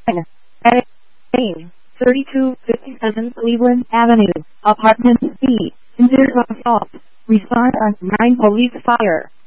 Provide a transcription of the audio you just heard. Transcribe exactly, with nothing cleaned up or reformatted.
At thirty-two fifty-seven Cleveland Avenue, Apartment C, in Deerhoof. Respond on nine police fire.